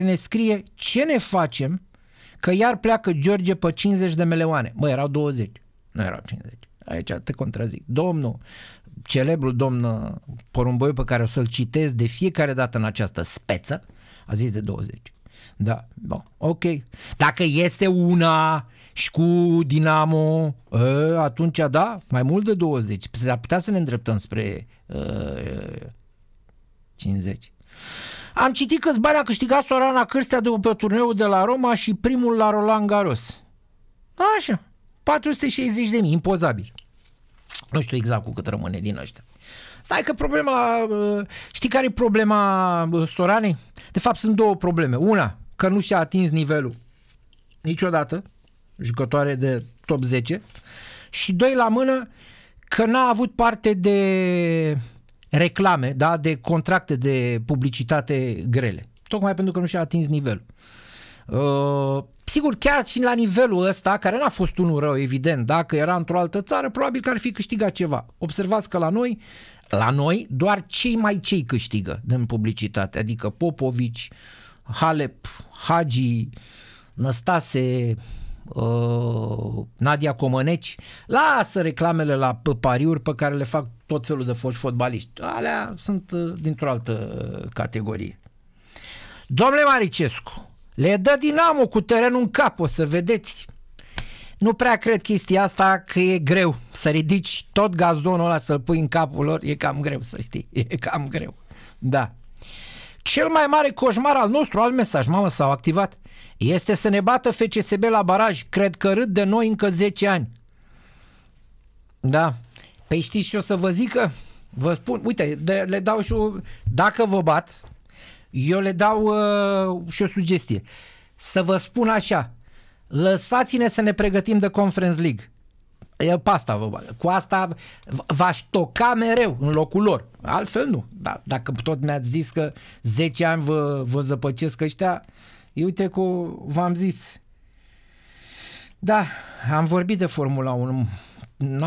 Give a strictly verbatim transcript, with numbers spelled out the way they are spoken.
ne scrie ce ne facem că iar pleacă George pe cincizeci de milioane. Mă, erau douăzeci, nu erau cincizeci. Aici te contrazic. Domnul, celebrul domn Porumboiu, pe care o să-l citesc de fiecare dată în această speță, a zis de douăzeci. Da, bun, ok. Dacă iese una și cu Dinamo, atunci da, mai mult de douăzeci. S-ar putea să ne îndreptăm spre uh, cincizeci. Am citit câți bani a câștigat Sorana Cârstea după turneul de la Roma și primul la Roland Garros. Așa, patru sute șaizeci de mii, impozabil. Nu știu exact cu cât rămâne din ăștia. Stai că problema la... Știi care e problema Soranei? De fapt sunt două probleme. Una, că nu și-a atins nivelul niciodată, jucătoare de top zece, și doi la mână, că n-a avut parte de reclame, da, de contracte de publicitate grele. Tocmai pentru că nu și-a atins nivelul. Uh, sigur, chiar și la nivelul ăsta, care n-a fost unul rău, evident, dacă era într-o altă țară, probabil că ar fi câștigat ceva. Observați că la noi, la noi, doar cei mai cei câștigă din publicitate, adică Popovici, Halep, Hagi, Năstase, uh, Nadia Comăneci. Lasă reclamele la pariuri pe care le fac tot felul de foști fotbaliști. Alea sunt uh, dintr-o altă categorie. Domnule Maricescu, le dă Dinamo cu terenul în cap, o să vedeți. Nu prea cred chestia asta, că e greu să ridici tot gazonul ăla să-l pui în capul lor, e cam greu, să știi, e cam greu. Da. Cel mai mare coșmar al nostru, alt mesaj, mamă, s-au activat, este să ne bată F C S B la baraj. Cred că râd de noi încă zece ani. Da. Păi știți ce o să vă zică? Vă spun, uite, de, le dau și o, dacă vă bat, eu le dau uh, și o sugestie. Să vă spun așa, lăsați-ne să ne pregătim de Conference League. Eu pe asta vă bag. Cu asta v-aș toca mereu în locul lor. Altfel nu. Da, dacă tot mi-ați zis că zece ani vă, vă zăpăcesc ăștia, uite că v-am zis. Da, am vorbit de Formula unu.